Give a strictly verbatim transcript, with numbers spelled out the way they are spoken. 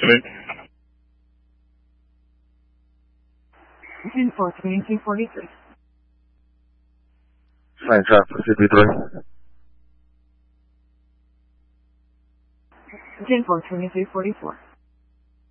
afternoon. ten four twenty-two forty-three. Same traffic for C P three. ten four twenty-two forty-four.